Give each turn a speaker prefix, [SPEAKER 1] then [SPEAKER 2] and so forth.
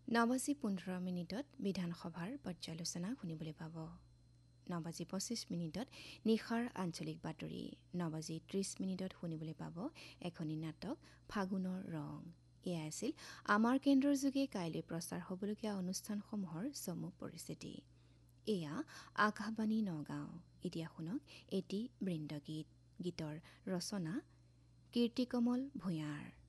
[SPEAKER 1] 9:15 বিধানসভাৰ পৰ্যালোচনা শুনিবলৈ পাব। 9:25 নিশাৰ আঞ্চলিক বাতৰি। 9:30 শুনিবলৈ পাব এখনি নাটক ফাগুনৰ ৰং। এয়া আছিল আমাৰ কেন্দ্ৰৰ যোগে কাইলৈ প্ৰচাৰ হ'বলগীয়া অনুষ্ঠানসমূহৰ চমু পৰিস্থিতি। এয়া আকাশবাণী নগাঁও। এতিয়া শুনক এটি বৃন্দগীত। গীতৰ ৰচনা কীৰ্তিকমল ভূঞাৰ।